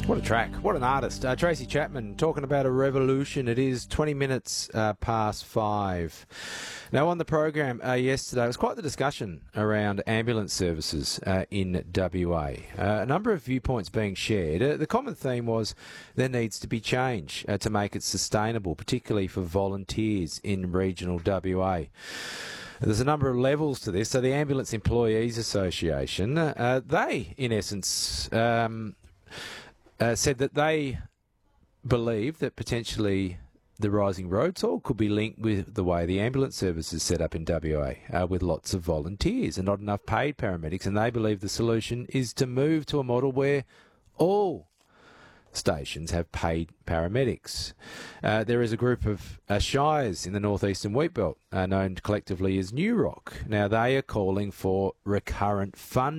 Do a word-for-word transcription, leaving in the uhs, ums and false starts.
What a track. What an artist. Uh, Tracy Chapman talking about a revolution. It is twenty minutes uh, past five. Now, on the program uh, yesterday, it was quite the discussion around ambulance services uh, in W A. Uh, a number of viewpoints being shared. Uh, the common theme was there needs to be change uh, to make it sustainable, particularly for volunteers in regional W A. There's a number of levels to this. So the Ambulance Employees Association, uh, they, in essence, um, uh, said that they believe that potentially the rising road toll could be linked with the way the ambulance service is set up in W A, uh, with lots of volunteers and not enough paid paramedics. And they believe the solution is to move to a model where all stations have paid paramedics. Uh, there is a group of uh, shires in the northeastern Wheatbelt, uh, known collectively as New Rock. Now, they are calling for recurrent funding